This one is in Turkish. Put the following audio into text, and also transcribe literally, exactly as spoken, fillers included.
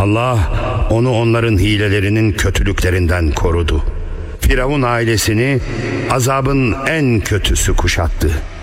Allah onu onların hilelerinin kötülüklerinden korudu. Firavun ailesini azabın en kötüsü kuşattı.